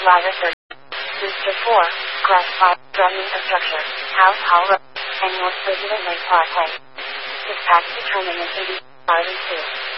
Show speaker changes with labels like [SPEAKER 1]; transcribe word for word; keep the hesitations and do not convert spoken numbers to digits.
[SPEAKER 1] Ladder thirty. Booster four. Class five. Drum infrastructure. House Hall Road. And North President Lake Parkway. Dispatch determinant eighty. Island two.